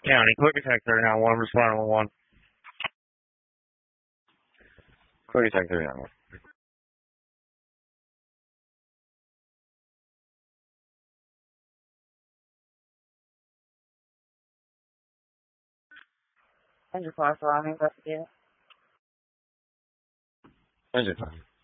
County, quick attack 391, responding on 1. Quick attack 391. Engine 5 for Army, investigate. Engine 5.